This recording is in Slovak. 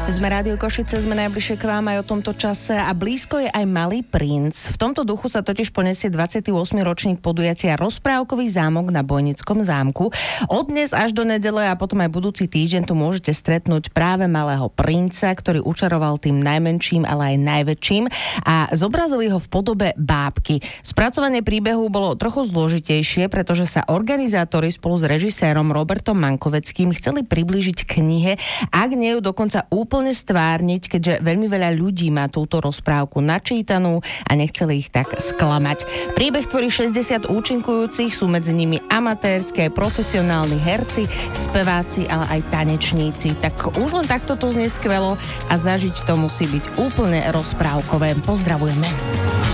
Sme Rádio Košice, sme najbližšie k vám aj o tomto čase a blízko je aj Malý princ. V tomto duchu sa totiž poniesie 28. ročník podujatia Rozprávkový zámok na Bojnickom zámku. Od dnes až do nedele a potom aj budúci týždeň tu môžete stretnúť práve Malého princa, ktorý učaroval tým najmenším, ale aj najväčším a zobrazili ho v podobe bábky. Spracovanie príbehu bolo trochu zložitejšie, pretože sa organizátori spolu s režisérom Robertom Mankoveckým chceli priblížiť knihe, ak nie ju dokonca úplne stvárniť, keďže veľmi veľa ľudí má túto rozprávku načítanú a nechceli ich tak sklamať. Príbeh tvorí 60 účinkujúcich, sú medzi nimi amatérske, profesionálni herci, speváci, ale aj tanečníci. Tak už len takto to znie skvelo a zažiť to musí byť úplne rozprávkové. Pozdravujeme.